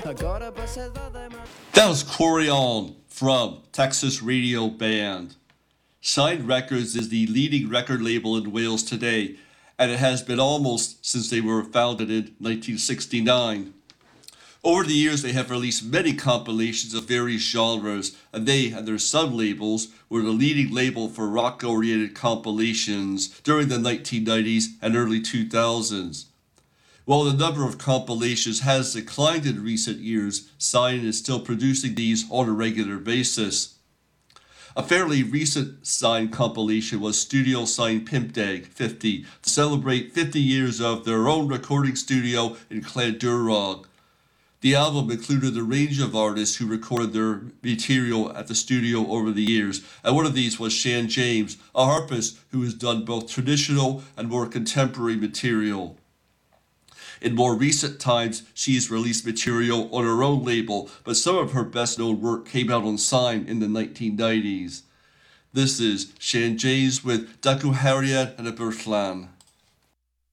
That was Corion from Texas Radio Band. Shine Records is the leading record label in Wales today, and it has been almost since they were founded in 1969. Over the years, they have released many compilations of various genres, and they and their sub-labels were the leading label for rock-oriented compilations during the 1990s and early 2000s. While the number of compilations has declined in recent years, Shine is still producing these on a regular basis. A fairly recent Shine compilation was Studio Shine Pimpdag 50 to celebrate 50 years of their own recording studio in Clandurog. The album included a range of artists who recorded their material at the studio over the years, and one of these was Shan James, a harpist who has done both traditional and more contemporary material. In more recent times, she has released material on her own label, but some of her best-known work came out on Shine in the 1990s. This is Shan James with Dacu Harian and a Berthlan.